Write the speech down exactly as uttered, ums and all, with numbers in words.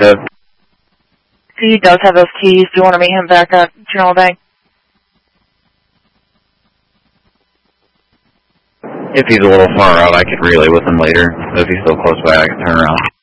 Good. He does have those keys. Do you want to meet him back at General Bank? If he's a little far out, I could relay with him later. If he's still close by, I can turn around.